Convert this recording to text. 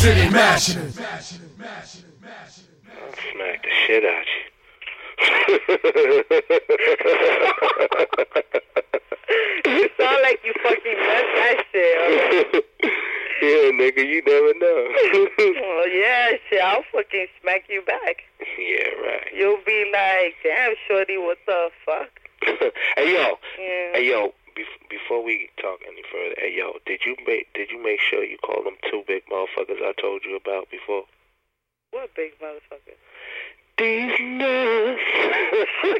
Diddy mashing it. I'll smack the shit out you. You sound like you fucking meant that shit. Right? Yeah, nigga, you never know. Well, yeah, shit, I'll fucking smack you back. Yeah, right. You'll be like, damn, shorty, what the fuck? Hey, yo. Yeah. Hey, yo. Before we talk any further, hey, yo, did you make sure you call them two big motherfuckers I told you about before? What big motherfucker? These nuts.